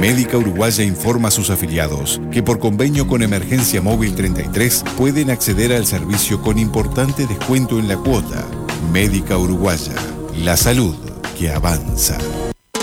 Médica Uruguaya informa a sus afiliados que por convenio con Emergencia Móvil 33 pueden acceder al servicio con importante descuento en la cuota. Médica Uruguaya, la salud que avanza.